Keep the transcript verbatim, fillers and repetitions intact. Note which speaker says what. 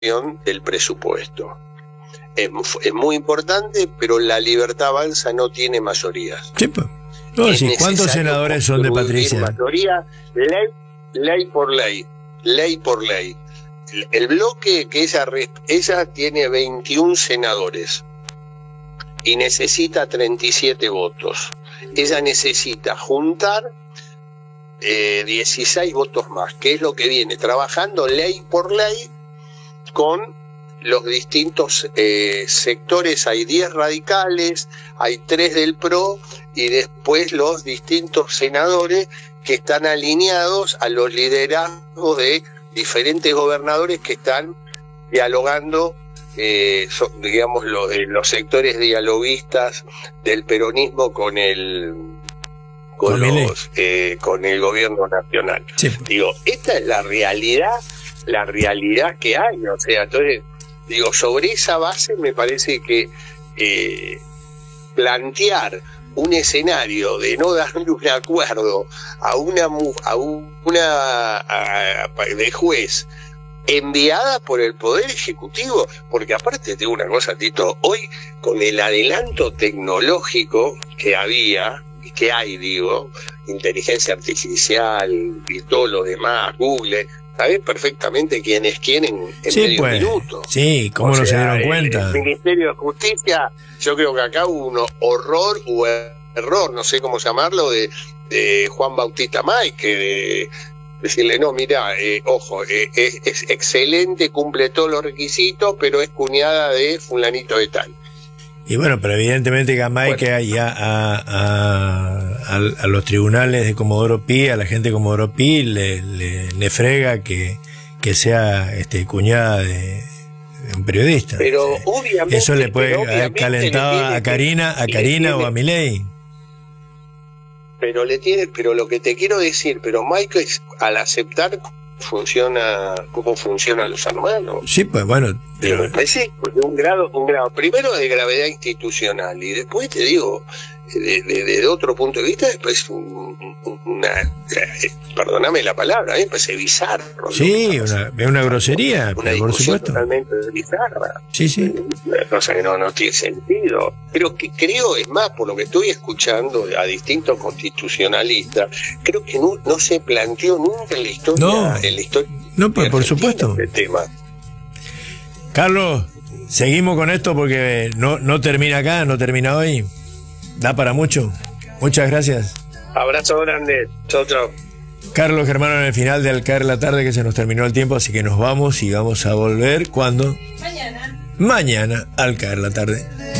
Speaker 1: del presupuesto. Es, es muy importante, pero la Libertad Avanza no tiene mayorías.
Speaker 2: Sí, pues. No, sí, ¿cuántos senadores son de Patricia?
Speaker 1: Mayoría, ley, ley por ley, ley por ley. El, el bloque que ella, ella tiene veintiún senadores y necesita treinta y siete votos. Ella necesita juntar eh, dieciséis votos más, que es lo que viene trabajando ley por ley con los distintos eh, sectores. Hay diez radicales, hay tres del P R O y después los distintos senadores que están alineados a los liderazgos de diferentes gobernadores que están dialogando, eh, so, digamos, lo, eh, los sectores dialoguistas del peronismo con el con, los, eh, con el gobierno nacional. Sí. Digo, esta es la realidad, la realidad que hay, o sea, entonces digo, sobre esa base me parece que eh, plantear un escenario de no darle un acuerdo a una a una a, de juez enviada por el Poder Ejecutivo, porque aparte te digo una cosa, Tito, hoy con el adelanto tecnológico que había, que hay, digo, inteligencia artificial y todo lo demás, Google, sabés perfectamente quién es quién en, en
Speaker 2: sí,
Speaker 1: medio
Speaker 2: pues,
Speaker 1: minuto.
Speaker 2: Sí, ¿cómo o no sea, se dieron cuenta?
Speaker 1: El, el Ministerio de Justicia, yo creo que acá hubo un horror o error, no sé cómo llamarlo, de, de Juan Bautista May, que de decirle, no, mira, eh, ojo, eh, es, es excelente, cumple todos los requisitos, pero es cuñada de fulanito de tal.
Speaker 2: Y bueno, pero evidentemente que a May, bueno, que hay a, a, a, a, a los tribunales de Comodoro Pi, a la gente de Comodoro Pi, le, le, le frega que, que sea este, cuñada de, de un periodista.
Speaker 1: Pero o sea, obviamente...
Speaker 2: Eso le puede haber calentado a Karina, a Karina o a Milei.
Speaker 1: Pero le tiene, pero lo que te quiero decir, pero Michael, al aceptar funciona, cómo funcionan los hermanos.
Speaker 2: Sí, pues bueno.
Speaker 1: Pero me parece pues, de un grado, un grado, primero de gravedad institucional, y después te digo, de, de, de otro punto de vista, después un, una, perdóname la palabra, me parece bizarro.
Speaker 2: Sí, una, es una grosería,
Speaker 1: una
Speaker 2: por supuesto.
Speaker 1: Totalmente bizarra.
Speaker 2: Sí, sí.
Speaker 1: Una cosa que no, no tiene sentido. Pero que creo, es más, por lo que estoy escuchando a distintos constitucionalistas, creo que no, no se planteó nunca en la historia.
Speaker 2: No,
Speaker 1: en la historia
Speaker 2: no pues, por supuesto.
Speaker 1: Este tema.
Speaker 2: Carlos, seguimos con esto porque no, no termina acá, no termina hoy. Da para mucho. Muchas gracias.
Speaker 1: Abrazo grande. Chau, chau.
Speaker 2: Carlos Germano en el final de Al Caer la Tarde, que se nos terminó el tiempo, así que nos vamos y vamos a volver cuando...
Speaker 3: Mañana.
Speaker 2: Mañana, Al Caer la Tarde.